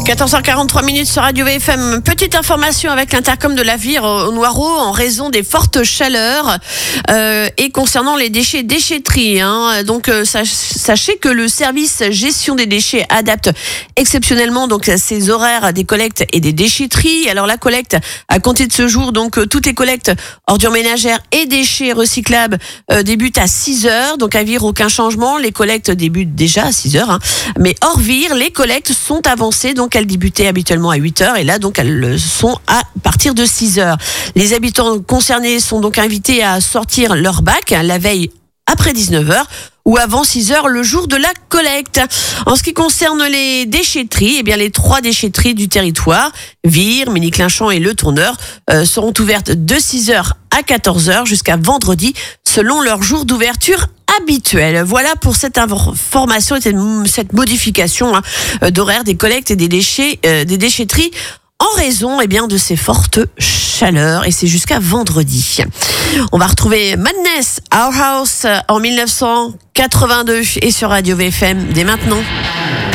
14h43 sur Radio VFM. Petite information avec l'intercom de la Vire au Noireau en raison des fortes chaleurs et concernant les déchetteries. Donc sachez que le service gestion des déchets adapte exceptionnellement donc ses horaires des collectes et des déchetteries. Alors la collecte à compter de ce jour, donc toutes les collectes ordures ménagères et déchets recyclables débutent à 6h. Donc à Vire aucun changement, les collectes débutent déjà à 6h. Mais hors Vire, les collectes sont avancées, donc elles débutaient habituellement à 8h et là donc elles sont à partir de 6h. Les habitants concernés sont donc invités à sortir leur bac la veille après 19h ou avant 6h le jour de la collecte. En ce qui concerne les déchetteries, eh bien les 3 déchetteries du territoire, Vire, Ménil-Clinchamp et Le Tourneur, seront ouvertes de 6h à 14h jusqu'à vendredi selon leur jour d'ouverture habituel. Voilà pour cette information et cette modification d'horaire des collectes et des déchetteries en raison de ces fortes chaleurs et c'est jusqu'à vendredi. On va retrouver Madness, Our House en 1982 et sur Radio VFM dès maintenant.